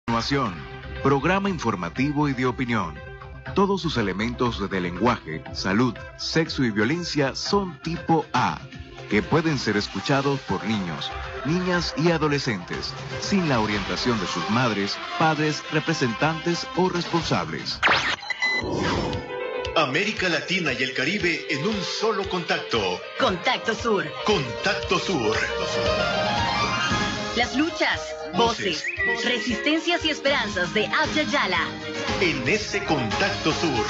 Continuación, programa informativo y de opinión. Todos sus elementos de lenguaje, salud, sexo y violencia son tipo A, que pueden ser escuchados por niños, niñas y adolescentes, sin la orientación de sus madres, padres, representantes o responsables. América Latina y el Caribe en un solo contacto. Contacto Sur. Contacto Sur. Las luchas, voces, resistencias y esperanzas de Abya Yala. En ese Contacto Sur.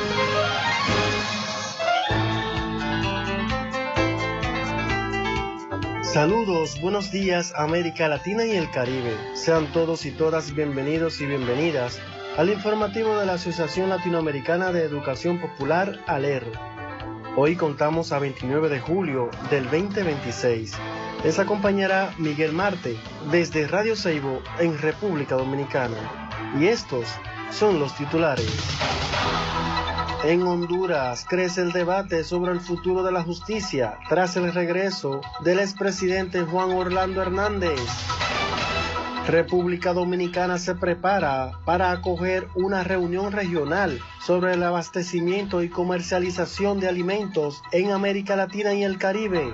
Saludos, buenos días América Latina y el Caribe. Sean todos y todas bienvenidos y bienvenidas al informativo de la Asociación Latinoamericana de Educación Popular, ALER. Hoy contamos a 29 de julio del 2026. Les acompañará Miguel Marte desde Radio Seibo en República Dominicana. Y estos son los titulares. En Honduras crece el debate sobre el futuro de la justicia tras el regreso del expresidente Juan Orlando Hernández. República Dominicana se prepara para acoger una reunión regional sobre el abastecimiento y comercialización de alimentos en América Latina y el Caribe.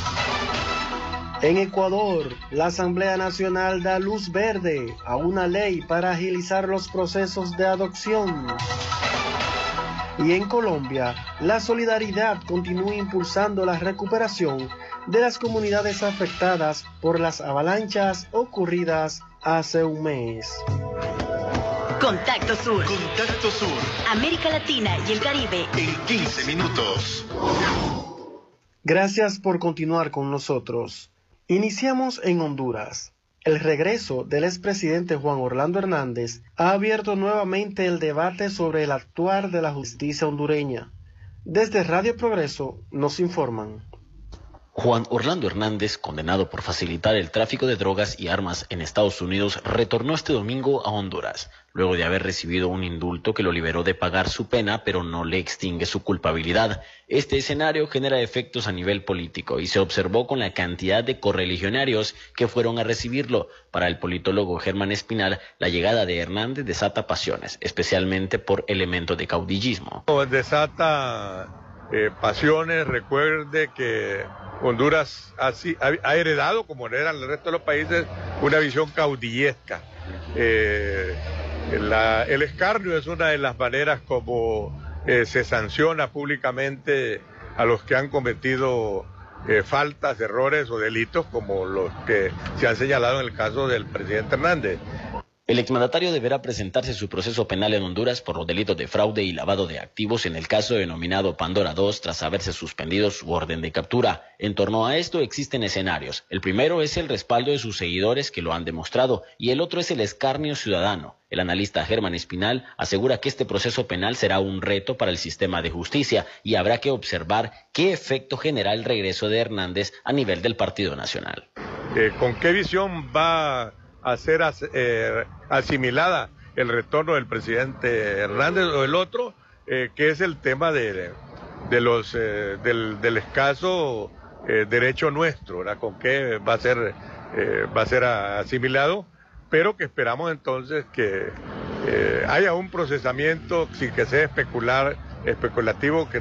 En Ecuador, la Asamblea Nacional da luz verde a una ley para agilizar los procesos de adopción. Y en Colombia, la solidaridad continúa impulsando la recuperación de las comunidades afectadas por las avalanchas ocurridas hace un mes. Contacto Sur. Contacto Sur. América Latina y el Caribe. En 15 minutos. Gracias por continuar con nosotros. Iniciamos en Honduras. El regreso del expresidente Juan Orlando Hernández ha abierto nuevamente el debate sobre el actuar de la justicia hondureña. Desde Radio Progreso nos informan. Juan Orlando Hernández, condenado por facilitar el tráfico de drogas y armas en Estados Unidos, retornó este domingo a Honduras, luego de haber recibido un indulto que lo liberó de pagar su pena, pero no le extingue su culpabilidad. Este escenario genera efectos a nivel político y se observó con la cantidad de correligionarios que fueron a recibirlo. Para el politólogo Germán Espinal, la llegada de Hernández desata pasiones, especialmente por elementos de caudillismo. Desata pasiones. Recuerde que Honduras ha heredado, como heredan el resto de los países, una visión caudillesca. El escarnio es una de las maneras como se sanciona públicamente a los que han cometido faltas, errores o delitos como los que se han señalado en el caso del presidente Hernández. El exmandatario deberá presentarse su proceso penal en Honduras por los delitos de fraude y lavado de activos en el caso denominado Pandora 2 tras haberse suspendido su orden de captura. En torno a esto existen escenarios. El primero es el respaldo de sus seguidores que lo han demostrado y el otro es el escarnio ciudadano. El analista Germán Espinal asegura que este proceso penal será un reto para el sistema de justicia y habrá que observar qué efecto genera el regreso de Hernández a nivel del Partido Nacional. ¿Con qué visión va a ser asimilada el retorno del presidente Hernández o el otro, que es el tema del escaso derecho nuestro, ¿verdad? Con qué va a ser asimilado, pero que esperamos entonces que haya un procesamiento sin que sea especulativo, que